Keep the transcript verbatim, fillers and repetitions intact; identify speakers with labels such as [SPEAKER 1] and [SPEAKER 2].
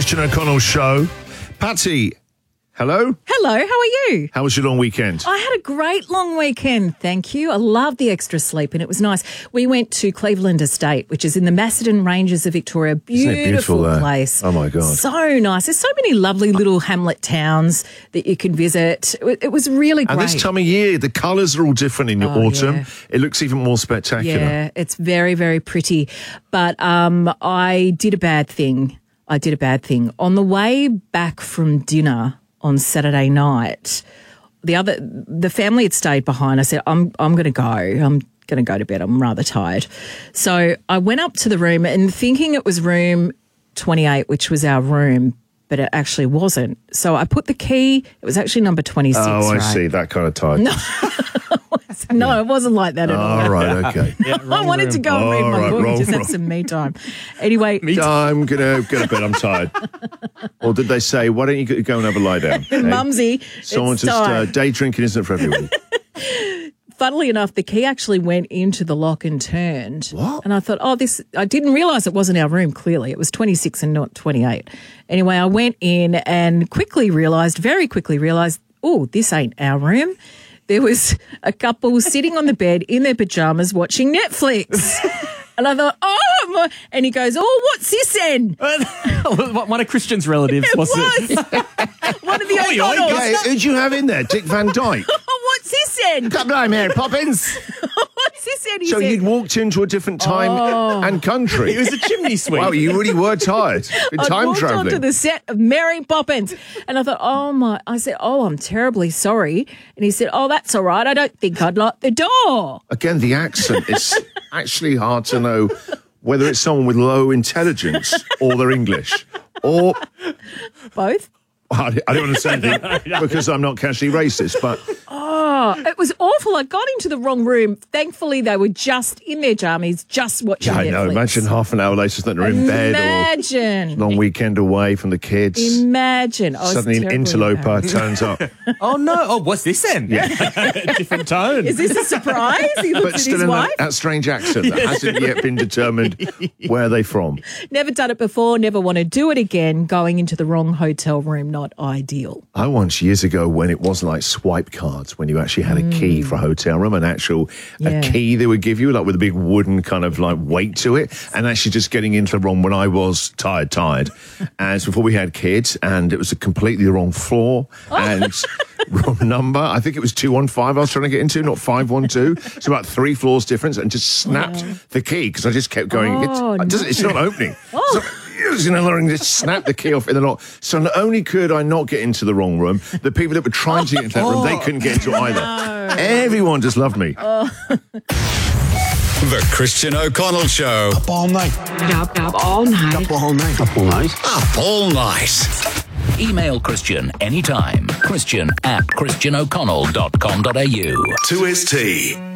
[SPEAKER 1] Christian O'Connell Show. Patsy, hello?
[SPEAKER 2] Hello, how are you?
[SPEAKER 1] How was your long weekend?
[SPEAKER 2] I had a great long weekend, thank you. I loved the extra sleep and it was nice. We went to Cleveland Estate, which is in the Macedon Ranges of Victoria. Beautiful,
[SPEAKER 1] Isn't it beautiful there?
[SPEAKER 2] place.
[SPEAKER 1] Oh, my God.
[SPEAKER 2] So nice. There's so many lovely little hamlet towns that you can visit. It, it was really great.
[SPEAKER 1] And this time of year, the colours are all different in the
[SPEAKER 2] Oh,
[SPEAKER 1] autumn.
[SPEAKER 2] yeah.
[SPEAKER 1] It looks even more spectacular.
[SPEAKER 2] Yeah, it's very, very pretty. But um, I did a bad thing. I did a bad thing. On the way back from dinner on Saturday night, the other the family had stayed behind. I said, I'm I'm going to go. I'm going to go to bed. I'm rather tired. So I went up to the room and thinking it was room twenty-eight, which was our room, but it actually wasn't. So I put the key. It was actually number twenty-six.
[SPEAKER 1] Oh, I
[SPEAKER 2] right?
[SPEAKER 1] see. That kind of tired.
[SPEAKER 2] No. No, it wasn't like that at all.
[SPEAKER 1] All right, okay.
[SPEAKER 3] Yeah,
[SPEAKER 2] I wanted
[SPEAKER 3] room.
[SPEAKER 2] to go and read
[SPEAKER 1] All
[SPEAKER 2] my
[SPEAKER 1] right,
[SPEAKER 2] book
[SPEAKER 1] roll
[SPEAKER 2] and just
[SPEAKER 1] from-
[SPEAKER 2] have some me time. Anyway,
[SPEAKER 1] I'm going to go to bed. I'm tired. Or did they say, why don't you go and have a lie down? Hey?
[SPEAKER 2] Mumsy,
[SPEAKER 1] Someone
[SPEAKER 2] it's
[SPEAKER 1] just, uh,
[SPEAKER 2] time.
[SPEAKER 1] day drinking isn't for everyone.
[SPEAKER 2] Funnily enough, the key actually went into the lock and turned.
[SPEAKER 1] What?
[SPEAKER 2] And I thought, oh, this, I didn't realise it wasn't our room, clearly. It was twenty-six and not twenty-eight. Anyway, I went in and quickly realised, very quickly realised, oh, this ain't our room. There was a couple sitting on the bed in their pyjamas watching Netflix. And I thought, oh, my, and he goes, oh, what's this then?
[SPEAKER 3] One of Christian's relatives.
[SPEAKER 2] It
[SPEAKER 3] was
[SPEAKER 2] was.
[SPEAKER 3] it?
[SPEAKER 2] One of the
[SPEAKER 3] Oi, oi,
[SPEAKER 2] O'Connells.
[SPEAKER 1] Okay, who'd you have in there? Dick Van Dyke?
[SPEAKER 2] Oh, what's this then?
[SPEAKER 1] Come on, Mary Poppins.
[SPEAKER 2] What's this then? He
[SPEAKER 1] So
[SPEAKER 2] said,
[SPEAKER 1] you'd walked into a different time
[SPEAKER 2] Oh.
[SPEAKER 1] and country.
[SPEAKER 3] It was a chimney sweep.
[SPEAKER 1] Wow, you really were tired. Been
[SPEAKER 2] I
[SPEAKER 1] time
[SPEAKER 2] walked onto
[SPEAKER 1] travelling.
[SPEAKER 2] the set of Mary Poppins and I thought, oh my, I said, oh, I'm terribly sorry. And he said, oh, that's all right. I don't think I'd lock the door.
[SPEAKER 1] Again, the accent. It's actually hard to know whether it's someone with low intelligence or they're English. Or,
[SPEAKER 2] Both.
[SPEAKER 1] I don't understand anything because I'm not casually racist, but
[SPEAKER 2] Oh, it was awful. I got into the wrong room. Thankfully, they were just in their jammies, just watching
[SPEAKER 1] yeah, I
[SPEAKER 2] Netflix.
[SPEAKER 1] know. Imagine half an hour later that they're in bed or
[SPEAKER 2] Imagine.
[SPEAKER 1] long weekend away from the kids.
[SPEAKER 2] Imagine. I was
[SPEAKER 1] Suddenly an
[SPEAKER 2] terribly
[SPEAKER 1] interloper
[SPEAKER 2] embarrassed.
[SPEAKER 1] turns up.
[SPEAKER 3] Oh, no. Oh, what's this then? Yeah. Different tone.
[SPEAKER 2] Is this a surprise? He looks
[SPEAKER 1] But
[SPEAKER 2] at
[SPEAKER 1] still
[SPEAKER 2] his
[SPEAKER 1] in
[SPEAKER 2] wife.
[SPEAKER 1] that, that strange accent that hasn't yet been determined where they're from.
[SPEAKER 2] Never done it before, never want to do it again. Going into the wrong hotel room, not ideal.
[SPEAKER 1] I once, years ago, when it wasn't like swipe cards, when you actually had a key for a hotel room, an actual
[SPEAKER 2] Yeah.
[SPEAKER 1] a key they would give you, like with a big wooden kind of like weight to it, and actually just getting into the wrong when I was tired, tired. And so before we had kids, and it was a completely the wrong floor and wrong number. I think it was two one five I was trying to get into, not five one two. It's about three floors difference, and just snapped the key because I just kept going.
[SPEAKER 2] Oh,
[SPEAKER 1] it's, it doesn't, it's not opening. So, you know, and just snap the key off in the lock. So not only could I not get into the wrong room, the people that were trying to get into that room, they couldn't get into it either. Everyone just loved me.
[SPEAKER 4] The Christian O'Connell Show.
[SPEAKER 5] Up all night.
[SPEAKER 6] Up, up all night.
[SPEAKER 5] Up all night. Up all night.
[SPEAKER 4] Up all night.
[SPEAKER 7] Email Christian anytime. Christian at christian o'connell dot com dot a u.
[SPEAKER 4] To his tea.